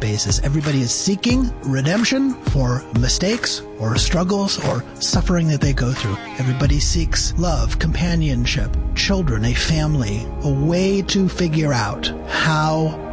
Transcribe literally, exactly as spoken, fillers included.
basis. Everybody is seeking redemption for mistakes or struggles or suffering that they go through. Everybody seeks love, companionship, children, a family, a way to figure out how